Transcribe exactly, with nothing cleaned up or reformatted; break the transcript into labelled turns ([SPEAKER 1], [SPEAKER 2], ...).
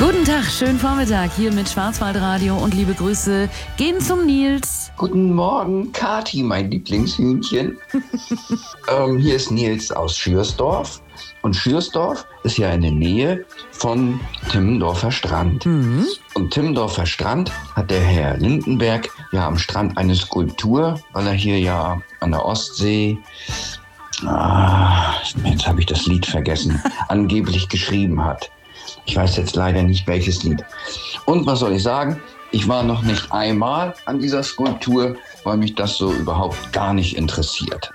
[SPEAKER 1] Guten Tag, schönen Vormittag hier mit Schwarzwaldradio und liebe Grüße gehen zum Nils.
[SPEAKER 2] Guten Morgen, Kathi, mein Lieblingshühnchen. ähm, hier ist Nils aus Schürsdorf. Und Schürsdorf ist ja in der Nähe von Timmendorfer Strand. Mhm. Und Timmendorfer Strand hat der Herr Lindenberg ja am Strand eine Skulptur, weil er hier ja an der Ostsee, ah, jetzt habe ich das Lied vergessen, angeblich geschrieben hat. Ich weiß jetzt leider nicht, welches Lied. Und was soll ich sagen? Ich war noch nicht einmal an dieser Skulptur, weil mich das so überhaupt gar nicht interessiert.